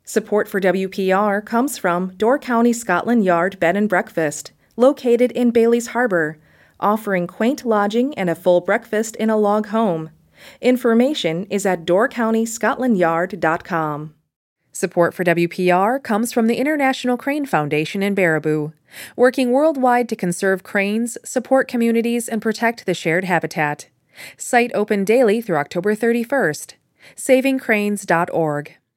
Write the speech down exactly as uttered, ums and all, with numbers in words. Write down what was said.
Support for W P R comes from Door County Scotland Yard Bed and Breakfast, located in Bailey's Harbor, offering quaint lodging and a full breakfast in a log home. Information is at door county scotland yard dot com. Support for W P R comes from the International Crane Foundation in Baraboo, working worldwide to conserve cranes, support communities, and protect the shared habitat. Site open daily through October thirty-first. saving cranes dot org.